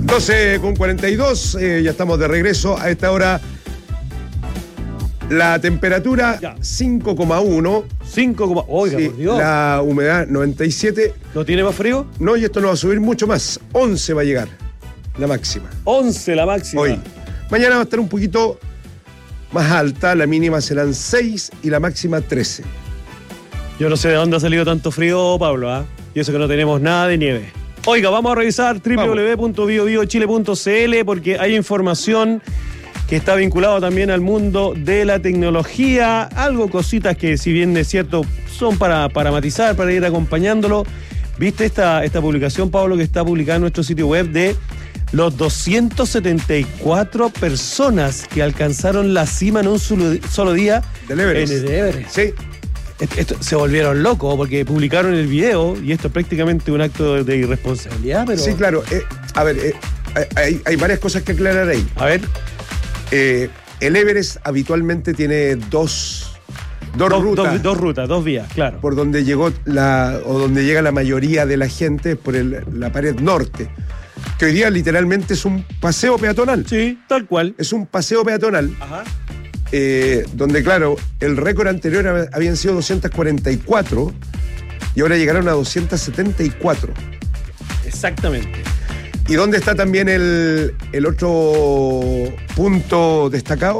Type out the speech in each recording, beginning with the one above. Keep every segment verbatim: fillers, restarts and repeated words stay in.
doce con cuarenta y dos, eh, ya estamos de regreso. A esta hora la temperatura Ya. cinco coma uno. cinco, oiga, Sí, por Dios. la humedad noventa y siete. ¿No tiene más frío? No, y esto no va a subir mucho más. once va a llegar la máxima once la máxima. hoy. Mañana va a estar un poquito más alta. La mínima serán seis y la máxima trece. Yo no sé de dónde ha salido tanto frío, Pablo, ¿ah? Y eso que no tenemos nada de nieve. Oiga, vamos a revisar doble u doble u doble u punto bio bio chile punto c l porque hay información que está vinculado también al mundo de la tecnología, algo, cositas que si bien es cierto son para, para matizar, para ir acompañándolo. ¿Viste esta, esta publicación, Pablo, que está publicada en nuestro sitio web de los doscientas setenta y cuatro personas que alcanzaron la cima en un solo, solo día Del Everest. en el Everest? Sí. Esto, esto, se volvieron locos porque publicaron el video y esto es prácticamente un acto de, de irresponsabilidad, pero... Sí, claro. Eh, a ver, eh, hay, hay varias cosas que aclarar ahí. A ver... Eh, el Everest habitualmente tiene dos, dos Dos, rutas. dos, dos rutas, dos vías, claro. Por donde llegó la, o donde llega la mayoría de la gente, por el, la pared norte, que hoy día literalmente es un paseo peatonal. Sí, tal cual. Es un paseo peatonal, Ajá. eh, donde claro, el récord anterior habían sido doscientas cuarenta y cuatro y ahora llegaron a doscientas setenta y cuatro. Exactamente. ¿Y dónde está también el, el otro punto destacado?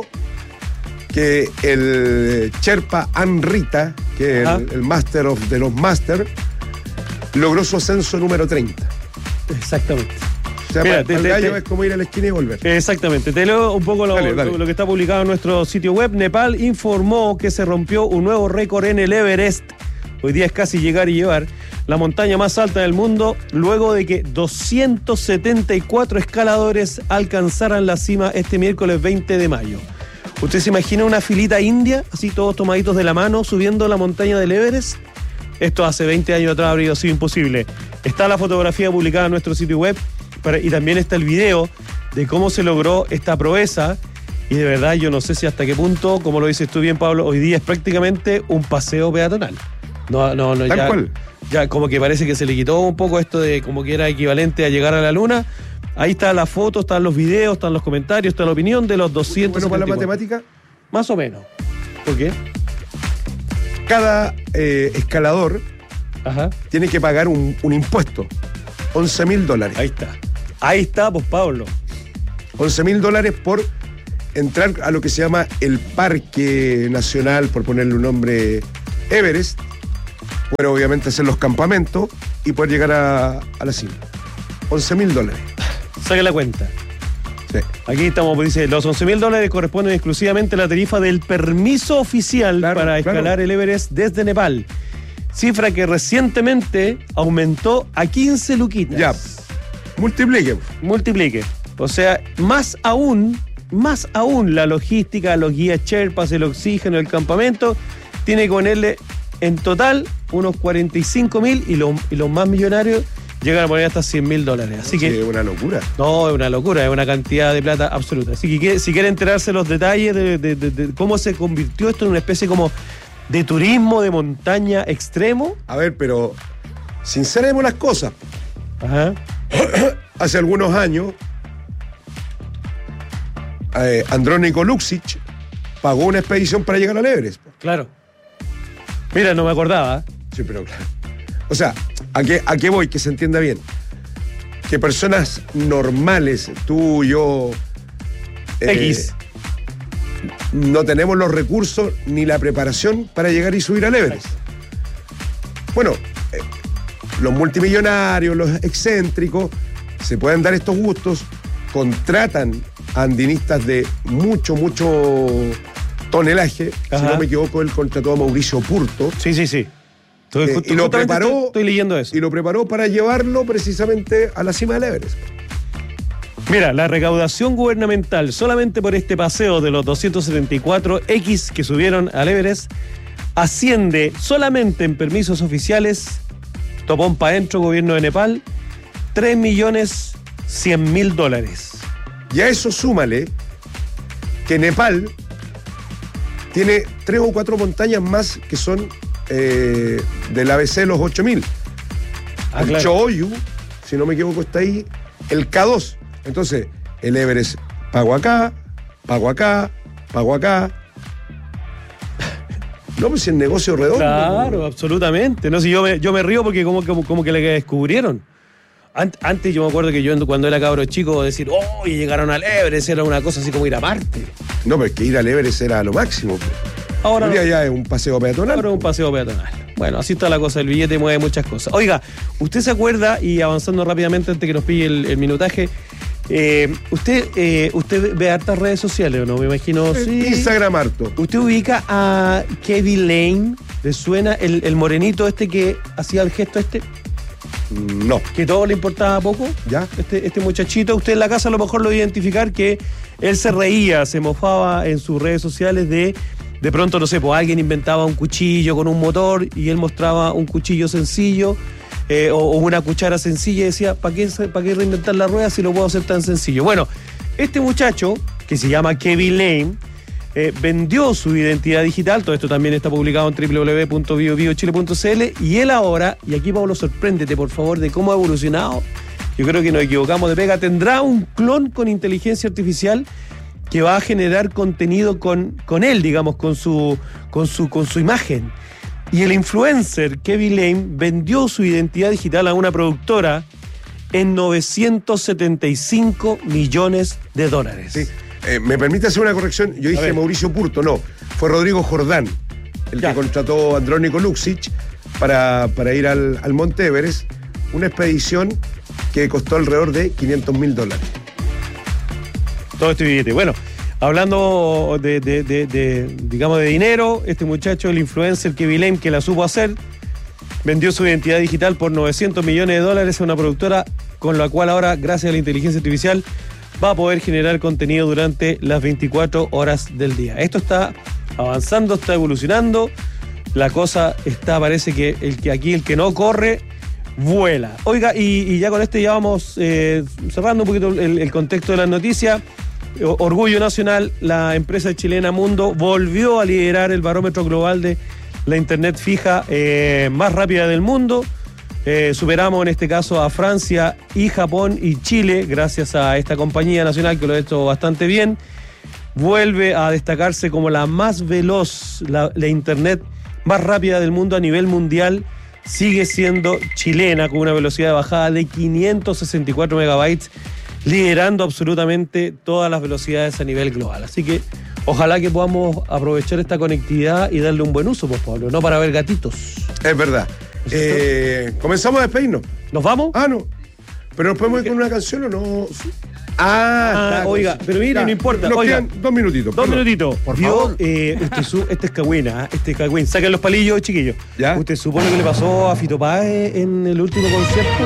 Que el Sherpa Anrita, que es el, el Master of de los Master, logró su ascenso número treinta. Exactamente. O sea, Mira, para, te- para el te- gallo te- es como ir a la esquina y volver. Exactamente. Te leo un poco lo, Dale, dale. lo- lo que está publicado en nuestro sitio web. Nepal informó que se rompió un nuevo récord en el Everest. Hoy día es casi llegar y llevar. La montaña más alta del mundo, luego de que doscientos setenta y cuatro escaladores alcanzaran la cima este miércoles veinte de mayo. ¿Usted se imagina una filita india, así todos tomaditos de la mano, subiendo la montaña del Everest? Esto hace veinte años atrás habría sido imposible. Está la fotografía publicada en nuestro sitio web para- y también está el video de cómo se logró esta proeza. Y de verdad yo no sé si hasta qué punto, como lo dices tú bien, Pablo, hoy día es prácticamente un paseo peatonal. No, no, no, Tal ya, cual. ya como que parece que se le quitó un poco esto de como que era equivalente a llegar a la luna. Ahí está la foto, están los videos, están los comentarios, está la opinión de los doscientos. Bueno, para la matemática, Más o menos. ¿Por qué? cada eh, escalador Ajá. tiene que pagar un, un impuesto. once mil dólares. Ahí está. Ahí está, pues Pablo. once mil dólares por entrar a lo que se llama el Parque Nacional, por ponerle un nombre, Everest. Bueno, obviamente hacer los campamentos y poder llegar a, a la cima. once mil dólares. Saque la cuenta. Sí. Aquí estamos, dice, los once mil dólares corresponden exclusivamente a la tarifa del permiso oficial Claro, para escalar claro. el Everest desde Nepal. Cifra que recientemente aumentó a quince luquitas. Ya. Multiplique. Multiplique. O sea, más aún, más aún la logística, los guías Sherpas, el oxígeno, el campamento, tiene que ponerle en total unos cuarenta y cinco mil y, lo- y los más millonarios llegan a poner hasta cien mil dólares. Así que Sí, es una locura. no, es una locura, es una cantidad de plata absoluta. Así que si quiere enterarse los detalles de, de- de- de cómo se convirtió esto en una especie como de turismo de montaña extremo. A ver, pero sinceremos las cosas. Ajá. Hace algunos años, eh, Andrónico Luksic pagó una expedición para llegar al Everest. Claro. Mira, no me acordaba. Sí, pero claro. O sea, ¿a qué, a qué voy? Que se entienda bien. Que personas normales, tú, yo... eh, X. no tenemos los recursos ni la preparación para llegar y subir al Everest. Bueno, eh, los multimillonarios, los excéntricos, se pueden dar estos gustos, contratan a andinistas de mucho, mucho tonelaje. Ajá. Si no me equivoco, él contrató a Mauricio Purto. Sí, sí, sí. Estoy, Eh, justo- y lo justamente preparó Estoy, estoy leyendo eso. Y lo preparó para llevarlo precisamente a la cima del Everest. Mira, la recaudación gubernamental solamente por este paseo de los doscientos setenta y cuatro X que subieron al Everest asciende solamente en permisos oficiales, topón pa' dentro, gobierno de Nepal, tres millones cien mil dólares. Y a eso súmale que Nepal tiene tres o cuatro montañas más que son eh, del A B C los ocho mil. Ah, el claro. Choyu, si no me equivoco, está ahí. El K dos, Entonces, el Everest, pago acá, pago acá, pago acá. No, pues el negocio redondo. Claro, ¿no? Absolutamente. No, si yo me, yo me río porque como, como, como que le descubrieron. Ant, antes yo me acuerdo que yo cuando era cabro chico decir, oh, llegaron al Everest, era una cosa así como ir a Marte. No, pero es que ir al Everest era lo máximo. Ahora Hoy no. día ya es un paseo peatonal. Ahora es un paseo peatonal. Bueno, así está la cosa, el billete mueve muchas cosas. Oiga, usted se acuerda, y avanzando rápidamente antes que nos pille el, el minutaje, eh, usted eh, usted ve hartas redes sociales, ¿o no? Me imagino, sí. Instagram harto. ¿Usted ubica a Kevin Lane? ¿Le suena el, el morenito este que hacía el gesto este? No. Que todo le importaba poco. ¿Ya? Este, este muchachito, usted en la casa a lo mejor lo va a identificar que él se reía, se mofaba en sus redes sociales de... De pronto, no sé, pues alguien inventaba un cuchillo con un motor y él mostraba un cuchillo sencillo eh, o, o una cuchara sencilla y decía, ¿para qué, ¿para qué reinventar la rueda si lo puedo hacer tan sencillo? Bueno, este muchacho, que se llama Kevin Lane, eh, vendió su identidad digital, todo esto también está publicado en doble u doble u doble u punto bio bio chile punto c l, y él ahora, y aquí Pablo, sorpréndete por favor de cómo ha evolucionado, yo creo que nos equivocamos de pega, tendrá un clon con inteligencia artificial que va a generar contenido con, con él, digamos, con su, con, su, con su imagen. Y el influencer Kevin Lane vendió su identidad digital a una productora en novecientos setenta y cinco millones de dólares. Sí. Eh, ¿Me permite hacer una corrección? Yo dije Mauricio Purto, no. Fue Rodrigo Jordán, el ya. que contrató a Andrónico Luksic para, para ir al, al Monte Everest. Una expedición que costó alrededor de quinientos mil dólares. Todo este billete. Bueno, hablando de, de, de, de, digamos, de dinero, este muchacho, el influencer Kevin Lane, que la supo hacer, vendió su identidad digital por novecientos millones de dólares a una productora con la cual ahora, gracias a la inteligencia artificial, va a poder generar contenido durante las veinticuatro horas del día. Esto está avanzando, está evolucionando. La cosa está, parece que, el que aquí el que no corre, vuela. Oiga, y, y ya con este ya vamos eh, cerrando un poquito el, el contexto de las noticias. Orgullo nacional, la empresa chilena Mundo volvió a liderar el barómetro global de la internet fija eh, más rápida del mundo. Eh, superamos en este caso a Francia y Japón y Chile, gracias a esta compañía nacional que lo ha hecho bastante bien. Vuelve a destacarse como la más veloz, la, la internet más rápida del mundo a nivel mundial. Sigue siendo chilena con una velocidad de bajada de quinientos sesenta y cuatro megabytes, liderando absolutamente todas las velocidades a nivel global. Así que ojalá que podamos aprovechar esta conectividad y darle un buen uso, pues, Pablo, no para ver gatitos. Es verdad. Eh, comenzamos a despedirnos. ¿Nos vamos? Ah, no. ¿Pero nos podemos ir con una canción o no? Ah, ah está, oiga, pero mire, no importa. Nos oiga, quedan dos minutitos. Dos perdón. minutitos. Por Vio, favor. Eh, usted su, este es cagüina, ¿eh? este es cagüín. Saquen los palillos, chiquillos. ¿Ya? ¿Usted supo lo que le pasó a Fito Páez en el último concierto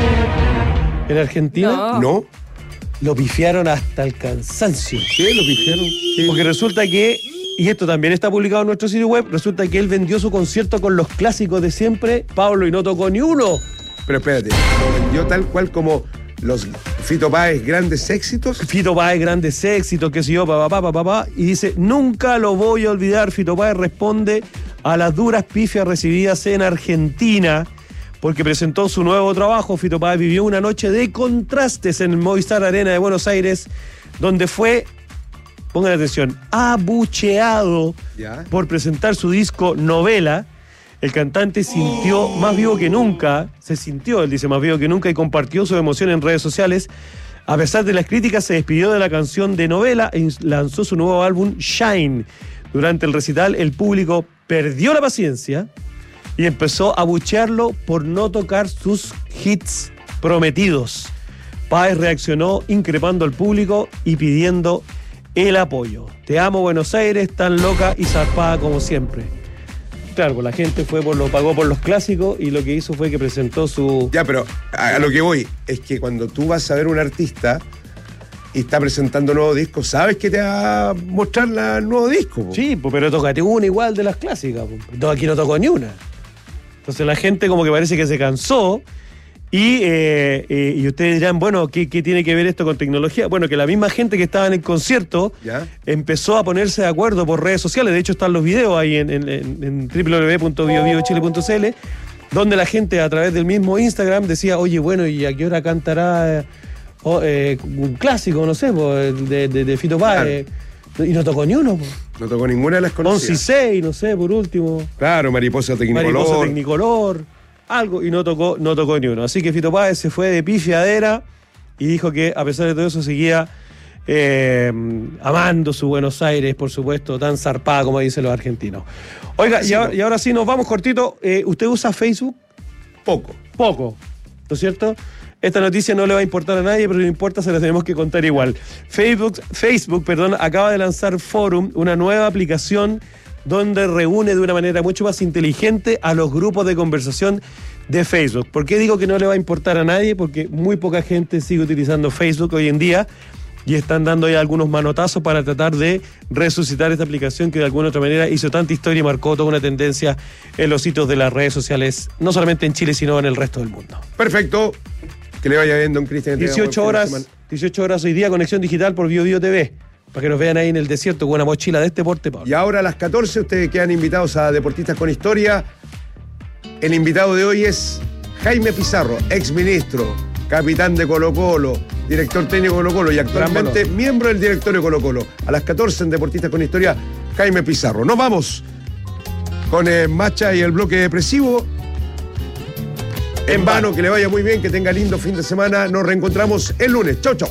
en Argentina? No. ¿No? Lo pifiaron hasta el cansancio. ¿Qué? ¿Lo pifiaron? ¿Qué? Porque resulta que, y esto también está publicado en nuestro sitio web, resulta que él vendió su concierto con los clásicos de siempre, Pablo, y no tocó ni uno. Pero espérate, lo vendió tal cual como los Fito Páez grandes éxitos. Fito Páez grandes éxitos, qué sé yo, papá, papá, papá, y dice, nunca lo voy a olvidar. Fito Páez responde a las duras pifias recibidas en Argentina, porque presentó su nuevo trabajo. Fito Páez vivió una noche de contrastes en el Movistar Arena de Buenos Aires, donde fue, pongan atención, abucheado ¿Ya? por presentar su disco Novela. El cantante sintió más vivo que nunca, se sintió, él dice, más vivo que nunca, y compartió su emoción en redes sociales. A pesar de las críticas, se despidió de la canción de Novela e lanzó su nuevo álbum Shine. Durante el recital, el público perdió la paciencia y empezó a abuchearlo por no tocar sus hits prometidos. Páez reaccionó increpando al público y pidiendo el apoyo. Te amo, Buenos Aires, tan loca y zarpada como siempre. Claro, pues la gente fue por lo pagó por los clásicos y lo que hizo fue que presentó su... Ya, pero a, a lo que voy es que cuando tú vas a ver un artista y está presentando nuevo disco, sabes que te va a mostrar la, el nuevo disco. Po. Sí, pues, pero tócate una igual de las clásicas. Po. Aquí no tocó ni una. Entonces la gente como que parece que se cansó y, eh, eh, y ustedes dirán, bueno, ¿qué, ¿qué tiene que ver esto con tecnología? Bueno, que la misma gente que estaba en el concierto ¿Ya? empezó a ponerse de acuerdo por redes sociales. De hecho, están los videos ahí en, en, en doble u doble u doble u punto bio bio chile punto c l, donde la gente a través del mismo Instagram decía, oye, bueno, ¿y a qué hora cantará oh, eh, un clásico, no sé, po, de, de, de Fito Páez. Claro. Y no tocó ni uno, po. No tocó ninguna de las conocidas. once y seis, no sé, por último. Claro, Mariposa Tecnicolor. Mariposa Tecnicolor, algo, y no tocó, no tocó ni uno. Así que Fito Páez se fue de pifiadera y dijo que a pesar de todo eso seguía eh, amando su Buenos Aires, por supuesto, tan zarpada como dicen los argentinos. Oiga, sí, y, ahora, y ahora sí nos vamos cortito. Eh, ¿Usted usa Facebook? Poco. Poco, ¿no es cierto? Esta noticia no le va a importar a nadie, pero no importa, se la tenemos que contar igual. Facebook, Facebook, perdón, acaba de lanzar Forum, una nueva aplicación donde reúne de una manera mucho más inteligente a los grupos de conversación de Facebook. ¿Por qué digo que no le va a importar a nadie? Porque muy poca gente sigue utilizando Facebook hoy en día y están dando ya algunos manotazos para tratar de resucitar esta aplicación que de alguna otra manera hizo tanta historia y marcó toda una tendencia en los sitios de las redes sociales, no solamente en Chile, sino en el resto del mundo. Perfecto. Que le vaya bien, don Cristian. dieciocho horas, dieciocho horas hoy día, conexión digital por Bio Bio T V. Para que nos vean ahí en el desierto con una mochila de este porte, Pablo. Y ahora a las catorce, ustedes quedan invitados a Deportistas con Historia. El invitado de hoy es Jaime Pizarro, exministro, capitán de Colo-Colo, director técnico de Colo-Colo y actualmente miembro del directorio de Colo-Colo. A las catorce en Deportistas con Historia, Jaime Pizarro. Nos vamos con el Macha y el bloque depresivo. En vano, que le vaya muy bien, que tenga lindo fin de semana. Nos reencontramos el lunes. Chau, chau.